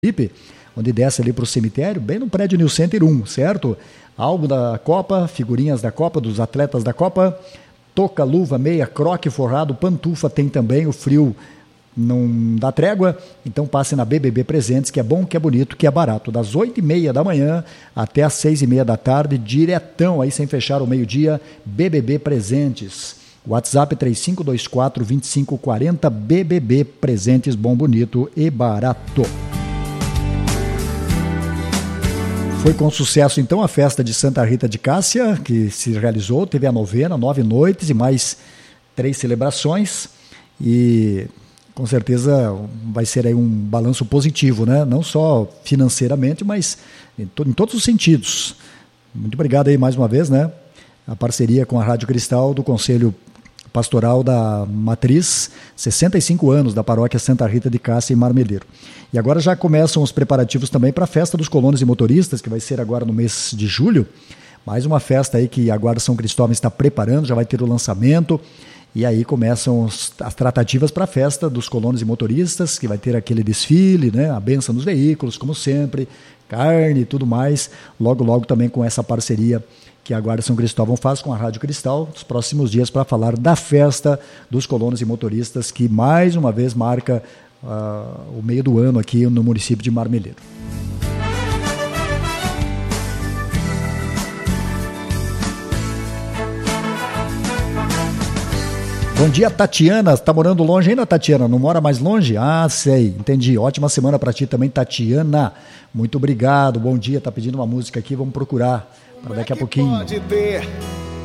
onde desce ali para o cemitério, bem no prédio New Center 1, certo? Álbum da Copa, figurinhas da Copa, dos atletas da Copa, touca, luva, meia, croque, forrado, pantufa, tem também, o frio não dá trégua, então passe na BBB Presentes, que é bom, que é bonito, que é barato, das 8h30 da manhã até as 6h30 da tarde, diretão, aí sem fechar o meio-dia, BBB Presentes. WhatsApp 3524-2540, BBB Presentes, bom, bonito e barato. Foi com sucesso, então, a festa de Santa Rita de Cássia, que se realizou, teve a novena, 9 noites e mais 3 celebrações, e com certeza vai ser aí um balanço positivo, né? Não só financeiramente, mas em todos os sentidos. Muito obrigado aí mais uma vez, né? A parceria com a Rádio Cristal do Conselho Pastoral da Matriz, 65 anos da paróquia Santa Rita de Cássia e Marmeleiro. E agora já começam os preparativos também para a festa dos colonos e motoristas, que vai ser agora no mês de julho. Mais uma festa aí que a Guarda São Cristóvão está preparando, já vai ter o lançamento. E aí começam as tratativas para a festa dos colonos e motoristas, que vai ter aquele desfile, né? A bênção nos veículos, como sempre, carne e tudo mais. Logo, logo também com essa parceria que a Guarda São Cristóvão faz com a Rádio Cristal, nos próximos dias, para falar da festa dos colonos e motoristas, que mais uma vez marca o meio do ano aqui no município de Marmeleiro. Bom dia, Tatiana. Tá morando longe ainda, Tatiana? Não mora mais longe? Ah, sei, entendi. Ótima semana para ti também, Tatiana. Muito obrigado. Bom dia. Tá pedindo uma música aqui, vamos procurar para daqui a pouquinho. Pode ter